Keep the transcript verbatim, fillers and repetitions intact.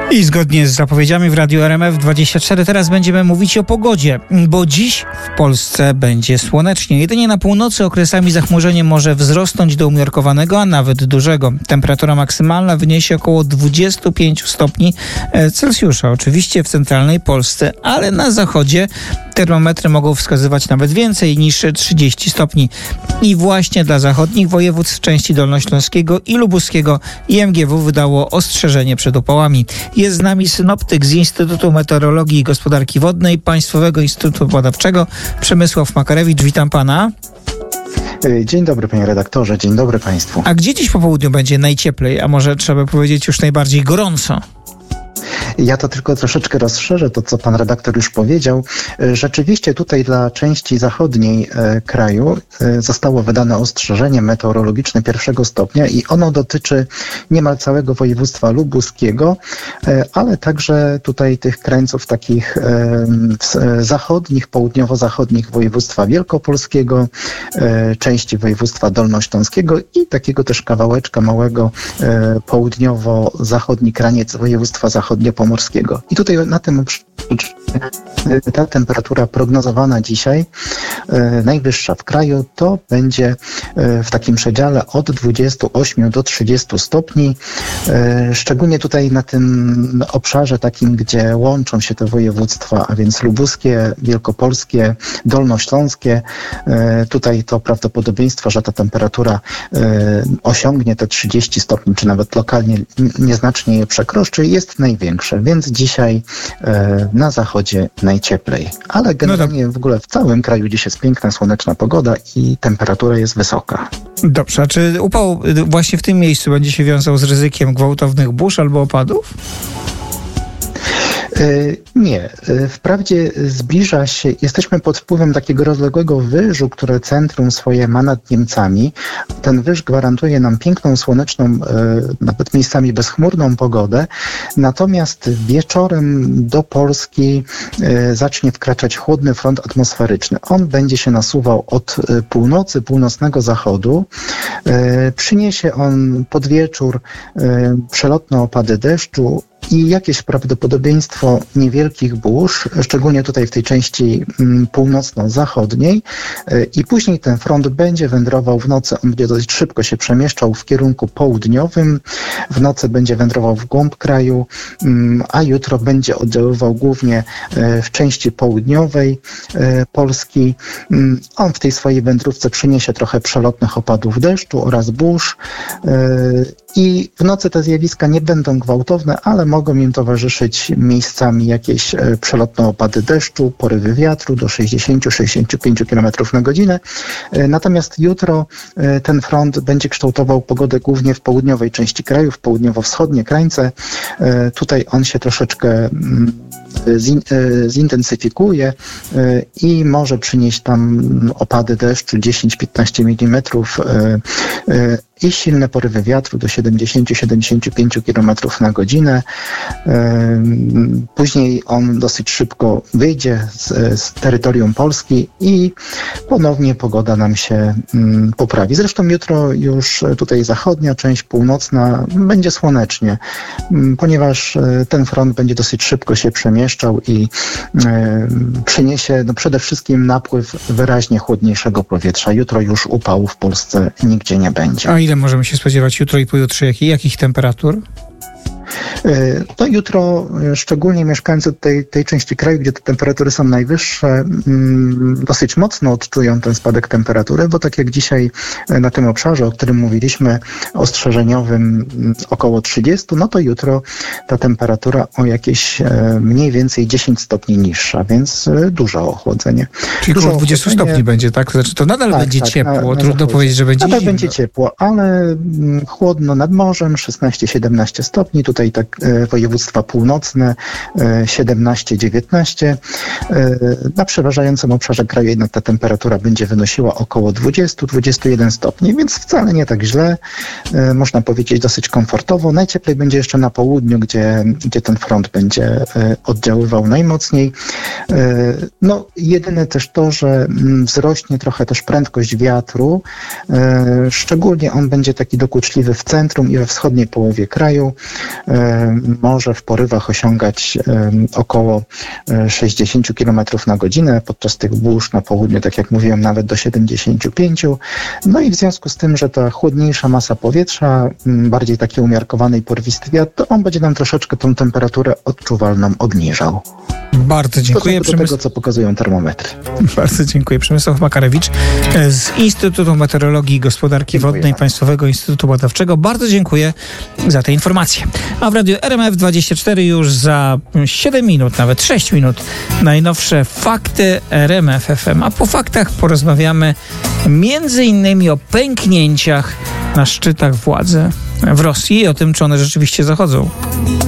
I zgodnie z zapowiedziami w Radiu R M F dwadzieścia cztery teraz będziemy mówić o pogodzie, bo dziś w Polsce będzie słonecznie. Jedynie na północy okresami zachmurzenie może wzrosnąć do umiarkowanego, a nawet dużego. Temperatura maksymalna wyniesie około dwadzieścia pięć stopni Celsjusza. Oczywiście w centralnej Polsce, ale na zachodzie termometry mogą wskazywać nawet więcej niż trzydzieści stopni. I właśnie dla zachodnich województw części dolnośląskiego i lubuskiego I M G W wydało ostrzeżenie przed upałami. Jest z nami synoptyk z Instytutu Meteorologii i Gospodarki Wodnej Państwowego Instytutu Badawczego Przemysław Makarewicz. Witam pana. Dzień dobry, panie redaktorze, dzień dobry państwu. A gdzie dziś po południu będzie najcieplej, a może trzeba powiedzieć już najbardziej gorąco? Ja to tylko troszeczkę rozszerzę to, co pan redaktor już powiedział. Rzeczywiście tutaj dla części zachodniej e, kraju e, zostało wydane ostrzeżenie meteorologiczne pierwszego stopnia i ono dotyczy niemal całego województwa lubuskiego, e, ale także tutaj tych krańców takich e, zachodnich, południowo-zachodnich województwa wielkopolskiego, e, części województwa dolnośląskiego i takiego też kawałeczka małego e, południowo-zachodni kraniec województwa zachodnio-pomorskiego. I tutaj na tym ta temperatura prognozowana dzisiaj, e, najwyższa w kraju, to będzie e, w takim przedziale od dwudziestu ośmiu do trzydziestu stopni. E, szczególnie tutaj na tym obszarze takim, gdzie łączą się te województwa, a więc lubuskie, wielkopolskie, dolnośląskie. E, tutaj to prawdopodobieństwo, że ta temperatura e, osiągnie te trzydzieści stopni, czy nawet lokalnie nieznacznie je przekroczy, jest największe. Więc dzisiaj e, na zachodzie najcieplej. Ale generalnie w ogóle w całym kraju dziś jest piękna, słoneczna pogoda i temperatura jest wysoka. Dobrze, a czy upał właśnie w tym miejscu będzie się wiązał z ryzykiem gwałtownych burz albo opadów? Nie. Wprawdzie zbliża się, jesteśmy pod wpływem takiego rozległego wyżu, które centrum swoje ma nad Niemcami. Ten wyż gwarantuje nam piękną, słoneczną, nawet miejscami bezchmurną pogodę. Natomiast wieczorem do Polski zacznie wkraczać chłodny front atmosferyczny. On będzie się nasuwał od północy, północnego zachodu. Przyniesie on pod wieczór przelotne opady deszczu i jakieś prawdopodobieństwo niewielkich burz, szczególnie tutaj w tej części północno-zachodniej. I później ten front będzie wędrował w nocy, on będzie dosyć szybko się przemieszczał w kierunku południowym. W nocy będzie wędrował w głąb kraju, a jutro będzie oddziaływał głównie w części południowej Polski. On w tej swojej wędrówce przyniesie trochę przelotnych opadów deszczu oraz burz. I w nocy te zjawiska nie będą gwałtowne, ale mogą im towarzyszyć miejscami jakieś przelotne opady deszczu, porywy wiatru do sześćdziesiąt do sześćdziesięciu pięciu kilometrów na godzinę. Natomiast jutro ten front będzie kształtował pogodę głównie w południowej części kraju, w południowo-wschodnie krańce. Tutaj on się troszeczkę zintensyfikuje i może przynieść tam opady deszczu dziesięć do piętnastu milimetrów i silne porywy wiatru do siedemdziesięciu do siedemdziesięciu pięciu kilometrów na godzinę. Później on dosyć szybko wyjdzie z, z terytorium Polski i ponownie pogoda nam się poprawi. Zresztą jutro już tutaj zachodnia część, północna będzie słonecznie, ponieważ ten front będzie dosyć szybko się przemieszczał i przyniesie no przede wszystkim napływ wyraźnie chłodniejszego powietrza. Jutro już upału w Polsce nigdzie nie będzie. A ile możemy się spodziewać jutro i pojutrze? Jakich, jakich temperatur? To jutro szczególnie mieszkańcy tej, tej części kraju, gdzie te temperatury są najwyższe, dosyć mocno odczują ten spadek temperatury, bo tak jak dzisiaj na tym obszarze, o którym mówiliśmy, ostrzeżeniowym około trzydziestu, no to jutro ta temperatura o jakieś mniej więcej dziesięć stopni niższa, więc duże ochłodzenie. Czyli duże około dwudziestu stopni będzie, tak? Znaczy to nadal tak, będzie tak, ciepło, na, trudno na powiedzieć, że będzie nadal zimno. będzie ciepło, ale chłodno nad morzem, szesnaście do siedemnastu stopni, tutaj tak województwa północne siedemnaście do dziewiętnastu. Na przeważającym obszarze kraju jednak ta temperatura będzie wynosiła około dwadzieścia do dwudziestu jeden stopni, więc wcale nie tak źle. Można powiedzieć dosyć komfortowo. Najcieplej będzie jeszcze na południu, gdzie, gdzie ten front będzie oddziaływał najmocniej. No jedyne też to, że wzrośnie trochę też prędkość wiatru. Szczególnie on będzie taki dokuczliwy w centrum i we wschodniej połowie kraju. może w porywach osiągać około sześćdziesiąt kilometrów na godzinę, podczas tych burz na południu, tak jak mówiłem, nawet do siedemdziesiąt pięć. No i w związku z tym, że ta chłodniejsza masa powietrza, bardziej taki umiarkowany i porwisty wiatr, to on będzie nam troszeczkę tą temperaturę odczuwalną obniżał. Bardzo dziękuję. Do tego, co pokazują termometry. Bardzo dziękuję. Przemysław Makarewicz z Instytutu Meteorologii i Gospodarki dziękuję Wodnej bardzo. Państwowego Instytutu Badawczego. Bardzo dziękuję za te informacje. A w Radiu R M F dwadzieścia cztery już za siedem minut, nawet sześć minut, najnowsze fakty R M F F M. A po faktach porozmawiamy między innymi o pęknięciach na szczytach władzy w Rosji i o tym, czy one rzeczywiście zachodzą.